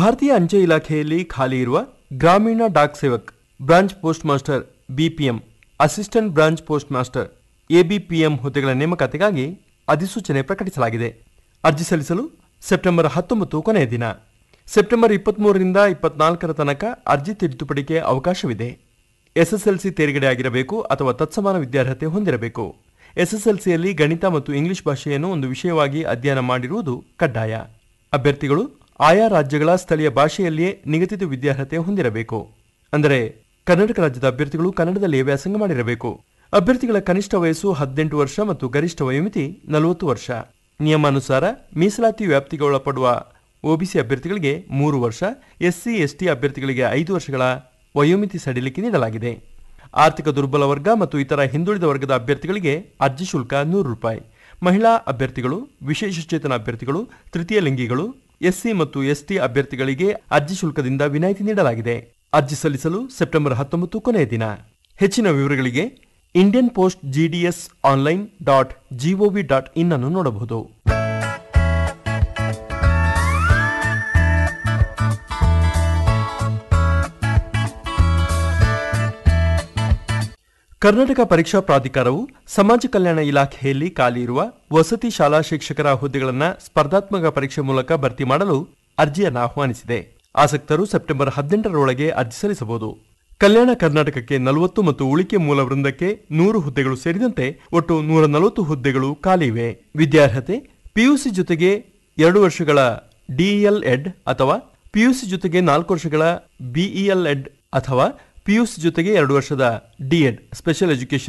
ಭಾರತೀಯ ಅಂಚೆ ಇಲಾಖೆಯಲ್ಲಿ ಖಾಲಿ ಇರುವ ಗ್ರಾಮೀಣ dock Sevak, branch post master BPM, assistant branch post master ABPM ಹುದ್ದೆಗಳ ನೇಮಕಾತಿಗಾಗಿ ಅಧಿಸೂಚನೆ ಪ್ರಕಟಿಸಲಾಗಿದೆ. ಅರ್ಜಿ ಸಲ್ಲಿಸಲು ಸೆಪ್ಟೆಂಬರ್ 19 ಕೊನೆಯ ದಿನ. ಸೆಪ್ಟೆಂಬರ್ 23ರಿಂದ 24 ತನಕ ಅರ್ಜಿ ತಿದ್ದುಪಡಿಗೆ ಅವಕಾಶವಿದೆ. ಎಸ್ಎಸ್ಎಲ್ಸಿ ತೇರ್ಗಡೆ ಆಗಿರಬೇಕು ಅಥವಾ ತತ್ಸಮಾನ ವಿದ್ಯಾರ್ಹತೆ ಹೊಂದಿರಬೇಕು. ಎಸ್ಎಸ್ಎಲ್ಸಿಯಲ್ಲಿ ಗಣಿತ ಮತ್ತು ಇಂಗ್ಲಿಷ್ ಭಾಷೆಯನ್ನು ಒಂದು ವಿಷಯವಾಗಿ ಅಧ್ಯಯನ ಮಾಡಿರುವುದು ಕಡ್ಡಾಯ. ಅಭ್ಯರ್ಥಿಗಳು ಆಯಾ ರಾಜ್ಯಗಳ ಸ್ಥಳೀಯ ಭಾಷೆಯಲ್ಲಿಯೇ ನಿಗದಿತ ವಿದ್ಯಾರ್ಹತೆ ಹೊಂದಿರಬೇಕು. ಅಂದರೆ ಕರ್ನಾಟಕ ರಾಜ್ಯದ ಅಭ್ಯರ್ಥಿಗಳು ಕನ್ನಡದಲ್ಲಿಯೇ ವ್ಯಾಸಂಗ ಮಾಡಿರಬೇಕು. ಅಭ್ಯರ್ಥಿಗಳ ಕನಿಷ್ಠ ವಯಸ್ಸು 18 ವರ್ಷ ಮತ್ತು ಗರಿಷ್ಠ ವಯೋಮಿತಿ 40 ವರ್ಷ. ನಿಯಮಾನುಸಾರ ಮೀಸಲಾತಿ ವ್ಯಾಪ್ತಿಗೆ ಒಳಪಡುವ ಒಬಿಸಿ ಅಭ್ಯರ್ಥಿಗಳಿಗೆ 3 ವರ್ಷ, ಎಸ್ಸಿ ಎಸ್ಟಿ ಅಭ್ಯರ್ಥಿಗಳಿಗೆ 5 ವರ್ಷಗಳ ವಯೋಮಿತಿ ಸಡಿಲಿಕೆ ನೀಡಲಾಗಿದೆ. ಆರ್ಥಿಕ ದುರ್ಬಲ ವರ್ಗ ಮತ್ತು ಇತರ ಹಿಂದುಳಿದ ವರ್ಗದ ಅಭ್ಯರ್ಥಿಗಳಿಗೆ ಅರ್ಜಿ ಶುಲ್ಕ ₹100. ಮಹಿಳಾ ಅಭ್ಯರ್ಥಿಗಳು, ವಿಶೇಷಚೇತನ ಅಭ್ಯರ್ಥಿಗಳು, ತೃತೀಯ ಲಿಂಗಿಗಳು, ಎಸ್ಸಿ ಮತ್ತು ಎಸ್ಟಿ ಅಭ್ಯರ್ಥಿಗಳಿಗೆ ಅರ್ಜಿ ಶುಲ್ಕದಿಂದ ವಿನಾಯಿತಿ ನೀಡಲಾಗಿದೆ. ಅರ್ಜಿ ಸಲ್ಲಿಸಲು ಸೆಪ್ಟೆಂಬರ್ 19 ಕೊನೆಯ ದಿನ. ಹೆಚ್ಚಿನ ವಿವರಗಳಿಗೆ ಇಂಡಿಯನ್ ಪೋಸ್ಟ್ GDS online.gov.in ಅನ್ನು ನೋಡಬಹುದು. ಕರ್ನಾಟಕ ಪರೀಕ್ಷಾ ಪ್ರಾಧಿಕಾರವು ಸಮಾಜ ಕಲ್ಯಾಣ ಇಲಾಖೆಯಲ್ಲಿ ಖಾಲಿ ಇರುವ ವಸತಿ ಶಾಲಾ ಶಿಕ್ಷಕರ ಹುದ್ದೆಗಳನ್ನು ಸ್ಪರ್ಧಾತ್ಮಕ ಪರೀಕ್ಷೆ ಮೂಲಕ ಭರ್ತಿ ಮಾಡಲು ಅರ್ಜಿಯನ್ನು ಆಹ್ವಾನಿಸಿದೆ. ಆಸಕ್ತರು ಸೆಪ್ಟೆಂಬರ್ 18ರೊಳಗೆ ಅರ್ಜಿ ಸಲ್ಲಿಸಬಹುದು. ಕಲ್ಯಾಣ ಕರ್ನಾಟಕಕ್ಕೆ 40 ಮತ್ತು ಉಳಿಕೆ ಮೂಲ ವೃಂದಕ್ಕೆ 100 ಹುದ್ದೆಗಳು ಸೇರಿದಂತೆ ಒಟ್ಟು 140 ಹುದ್ದೆಗಳು ಖಾಲಿ ಇವೆ. ವಿದ್ಯಾರ್ಹತೆ ಪಿಯುಸಿ ಜೊತೆಗೆ 2 ವರ್ಷಗಳ DEL-ED ಅಥವಾ ಪಿಯುಸಿ ಜೊತೆಗೆ 4 ವರ್ಷಗಳ BEL-ED ಅಥವಾ ಪಿಯುಸಿ ಜೊತೆಗೆ 2 ವರ್ಷದ DED ಸ್ಪೆಷಲ್ ಎಜುಕೇಷನ್